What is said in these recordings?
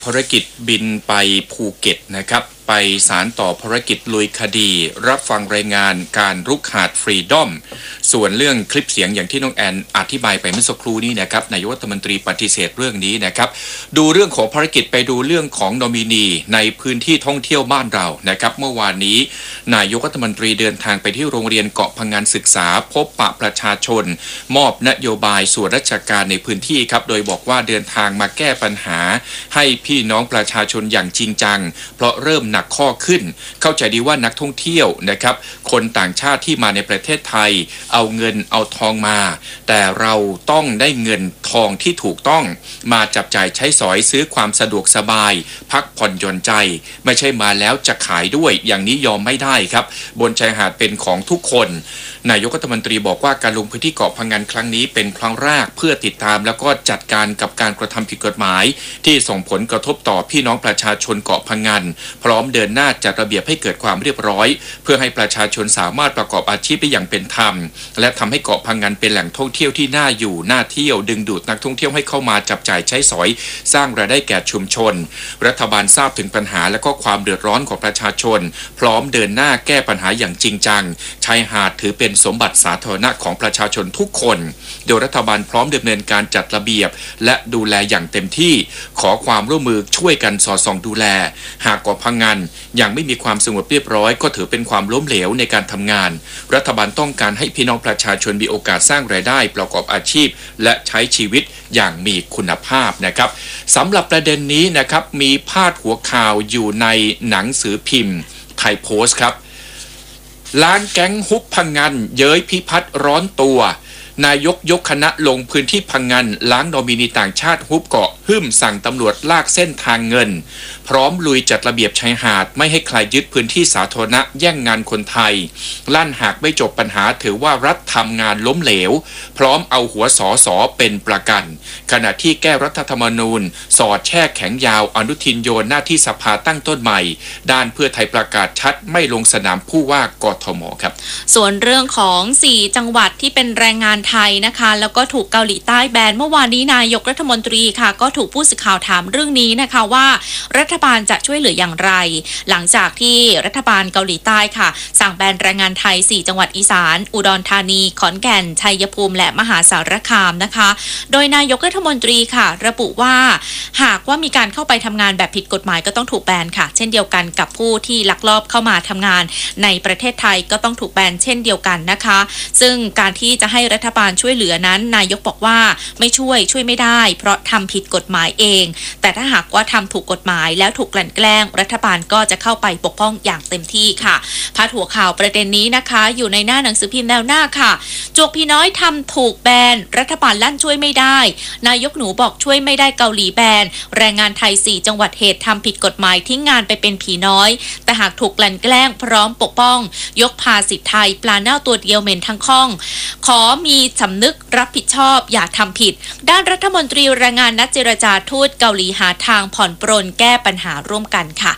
ภารกิจบินไปภูเก็ตนะครับไปสารต่อภารกิจลุยคดีรับฟังรายงานการรุกหาดฟรีดอมส่วนเรื่องคลิปเสียงอย่างที่น้องแอนอธิบายไปเมื่อสักครู่นี้นะครับนายกรัฐมนตรีปฏิเสธเรื่องนี้นะครับดูเรื่องของภารกิจไปดูเรื่องของนอมินีในพื้นที่ท่องเที่ยวบ้านเรานะครับเมื่อวานนี้นายกรัฐมนตรีเดินทางไปที่โรงเรียนเกาะพังงานศึกษาพบปะประชาชนมอบนโยบายส่วนราชการในพื้นที่ครับโดยบอกว่าเดินทางมาแก้ปัญหาให้พี่น้องประชาชนอย่างจริงจังเพราะเริ่มหนักข้อขึ้นเข้าใจดีว่านักท่องเที่ยวนะครับคนต่างชาติที่มาในประเทศไทยเอาเงินเอาทองมาแต่เราต้องได้เงินทองที่ถูกต้องมาจับจ่ายใช้สอยซื้อความสะดวกสบายพักผ่อนหย่อนใจไม่ใช่มาแล้วจะขายด้วยอย่างนี้ยอมไม่ได้ครับบนชายหาดเป็นของทุกคนนายกรัฐมนตรีบอกว่าการลงพื้นที่เกาะพังงานครั้งนี้เป็นครั้งแรกเพื่อติดตามแล้วก็จัดการกับการกระทำผิดกฎหมายที่ส่งผลกระทบต่อพี่น้องประชาชนเกาะพังงานพร้อมเดินหน้าจัดระเบียบให้เกิดความเรียบร้อยเพื่อให้ประชาชนสามารถประกอบอาชีพได้อย่างเป็นธรรมและทำให้เกาะพังงานเป็นแหล่งท่องเที่ยวที่น่าอยู่น่าเที่ยวดึงดูดนักท่องเที่ยวให้เข้ามาจับจ่ายใช้สอยสร้างรายได้แก่ชุมชนรัฐบาลทราบถึงปัญหาและก็ความเดือดร้อนของประชาชนพร้อมเดินหน้าแก้ปัญหาอย่างจริงจังชายหาดถือเป็นสมบัติสาธารณะของประชาชนทุกคนโดยรัฐบาลพร้อมดำเนินการจัดระเบียบและดูแลอย่างเต็มที่ขอความร่วมมือช่วยกันสอดส่องดูแลหากเกาะพังงานยังไม่มีความสงบเรียบร้อยก็ถือเป็นความล้มเหลวในการทำงานรัฐบาลต้องการให้พี่น้องประชาชนมีโอกาสสร้างรายได้ประกอบอาชีพและใช้ชีวิตอย่างมีคุณภาพนะครับสำหรับประเด็นนี้นะครับมีพาดหัวข่าวอยู่ในหนังสือพิมพ์ไทยโพสต์ครับล้านแก๊งฮุบพังงานเย้ยพิพัฒน์ร้อนตัวนายกยกคณะลงพื้นที่พังงานล้างนอมินีต่างชาติฮุบเกาะหึ่มสั่งตำรวจลากเส้นทางเงินพร้อมลุยจัดระเบียบชายหาดไม่ให้ใครยึดพื้นที่สาธารณะแย่งงานคนไทยลั่นหากไม่จบปัญหาถือว่ารัฐทำงานล้มเหลวพร้อมเอาหัวสสเป็นประกันขณะที่แก้รัฐธรรมนูญสอดแช่แข็งยาวอนุทินโยนหน้าที่สภาตั้งต้นใหม่ด้านเพื่อไทยประกาศชัดไม่ลงสนามผู้ว่ากทมครับส่วนเรื่องของ4จังหวัดที่เป็นแรงงานไทยนะคะแล้วก็ถูกเกาหลีใต้แบนเมื่อวานนี้นายกรัฐมนตรีค่ะก็ถูกผู้สื่อข่าวถามเรื่องนี้นะคะว่ารัฐบาลจะช่วยเหลืออย่างไรหลังจากที่รัฐบาลเกาหลีใต้ค่ะสั่งแบนแรงงานไทย4จังหวัดอีสานอุดรธานีขอนแก่นชัยภูมิและมหาสารคามนะคะโดยนายกรัฐมนตรีค่ะระบุว่าหากว่ามีการเข้าไปทำงานแบบผิดกฎหมายก็ต้องถูกแบนค่ะเช่นเดียวกันกับผู้ที่ลักลอบเข้ามาทำงานในประเทศไทยก็ต้องถูกแบนเช่นเดียวกันนะคะซึ่งการที่จะให้รัฐบาลช่วยเหลือนั้นนายกบอกว่าไม่ช่วยไม่ได้เพราะทำผิดกฎหมายเองแต่ถ้าหากว่าทำถูกกฎหมายแล้วถูกกลั่นแกล้งรัฐบาลก็จะเข้าไปปกป้องอย่างเต็มที่ค่ะพาดหัวข่าวประเด็นนี้นะคะอยู่ในหน้าหนังสือพิมพ์แนวหน้าค่ะจวกพี่น้อยทำถูกแบนรัฐบาลลั่นช่วยไม่ได้นายกหนูบอกช่วยไม่ได้เกาหลีแบนแรงงานไทย4จังหวัดเหตุทำผิดกฎหมายทิ้งงานไปเป็นผีน้อยแต่หากถูกกลั่นแกล้งพร้อมปกป้องยกภาษิตไทยปลาเน่าตัวเดียวเหม็นทั้งข้องขอมีสำนึกรับผิดชอบอย่าทำผิดด้านรัฐมนตรีแรงงานนัดเจรจาทูตเกาหลีหาทางผ่อนปรนแก้ปัญหาร่วมกันค่ะ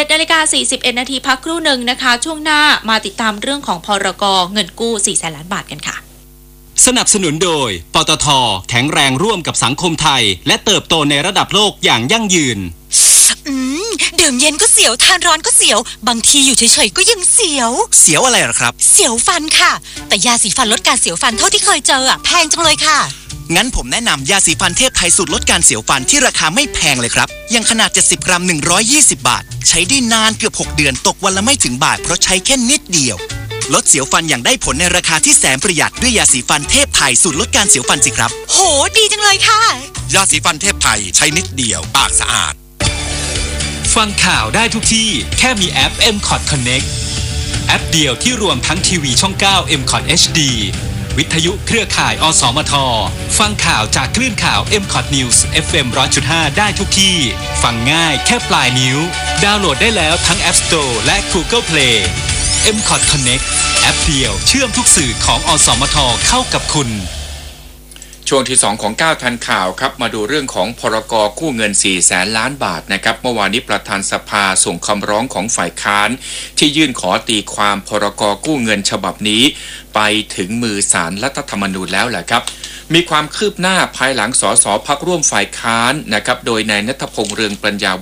7:41 นาทีพักครู่หนึ่งนะคะช่วงหน้ามาติดตามเรื่องของพรก.เงินกู้4แสนล้านบาทกันค่ะสนับสนุนโดยปตท.แข็งแรงร่วมกับสังคมไทยและเติบโตในระดับโลกอย่างยั่งยืนดื่มเย็นก็เสียวทานร้อนก็เสียวบางทีอยู่เฉยๆก็ยังเสียวอะไรหรอครับเสียวฟันค่ะแต่ยาสีฟันลดการเสียวฟันเท่าที่เคยเจอแพงจังเลยค่ะงั้นผมแนะนำยาสีฟันเทพไทยสูตรลดการเสียวฟันที่ราคาไม่แพงเลยครับยังขนาด70 กรัม120 บาทใช้ได้นานเกือบ6 เดือนตกวันละไม่ถึงบาทเพราะใช้แค่นิดเดียวลดเสียวฟันอย่างได้ผลในราคาที่แสนประหยัดด้วยยาสีฟันเทพไทยสูตรลดการเสียวฟันสิครับโหดีจังเลยค่ะยาสีฟันเทพไทยใช้นิดเดียวปากสะอาดฟังข่าวได้ทุกที่แค่มีแอป MCOT Connect แอปเดียวที่รวมทั้งทีวีช่อง9 MCOT HD วิทยุเครือข่ายอสมทฟังข่าวจากคลื่นข่าว MCOT News FM 100.5 ได้ทุกที่ฟังง่ายแค่ปลายนิ้วดาวน์โหลดได้แล้วทั้ง App Store และ Google Play MCOT Connect แอปเดียวเชื่อมทุกสื่อของอสมทเข้ากับคุณช่วงที่2ของ9ทันข่าวครับมาดูเรื่องของพรก.กู้เงิน4แสนล้านบาทนะครับเมื่อวานนี้ประธานสภาส่งคำร้องของฝ่ายค้านที่ยื่นขอตีความพรก.กู้เงินฉบับนี้ไปถึงมือศาลรัฐธรรมนูญแล้วแหละครับมีความคืบหน้าภายหลังสสพรรคร่วมฝ่ายค้านนะครับโดยนายณัฐพงษ์เรืองปัญญา